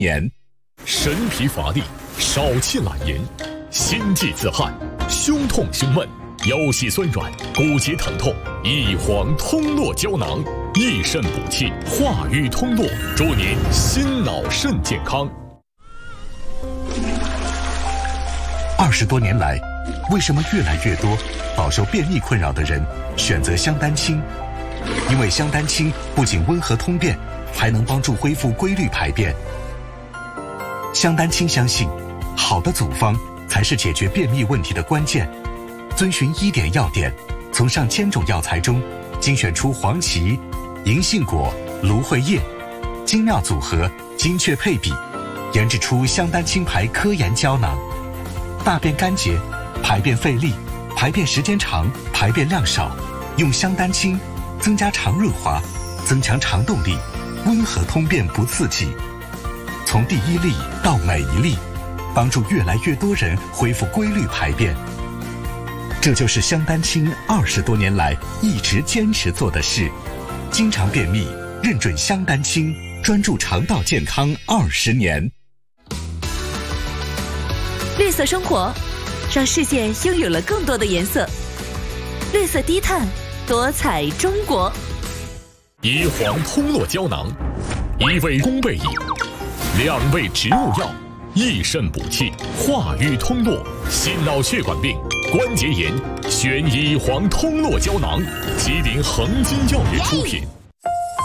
年，神疲乏力，少气懒言，心悸自汗，胸痛胸闷，腰膝酸软，骨节疼痛，益黄通络胶囊，益肾补气，化瘀通络，祝您心脑肾健康。20多年来，为什么越来越多饱受便秘困扰的人选择香丹清？因为香丹清不仅温和通便，还能帮助恢复规律排便。香丹清相信，好的组方才是解决便秘问题的关键。遵循1点要点，从上千种药材中精选出黄芪、银杏果、芦荟叶，精妙组合，精确配比，研制出香丹清牌科研胶囊。大便干结、排便费力、排便时间长、排便量少，用香丹清增加肠润滑，增强肠动力，温和通便不刺激。从第一粒到每一粒，帮助越来越多人恢复规律排便。这就是香丹清20多年来一直坚持做的事。经常便秘，认准香丹清，专注肠道健康20年。 绿色生活，让世界拥有了更多的颜色。绿色低碳，多彩中国。 益黄通络胶囊，1味功倍益，2味植物药，益肾补气，化瘀通络，心脑血管病、关节炎，选益黄通络胶囊，吉林恒金药业出品。